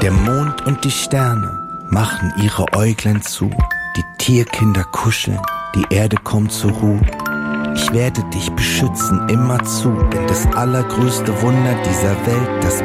Der Mond und die Sterne machen ihre Äuglein zu. Die Tierkinder kuscheln, die Erde kommt zur Ruhe. Ich werde dich beschützen immerzu, denn das allergrößte Wunder dieser Welt, das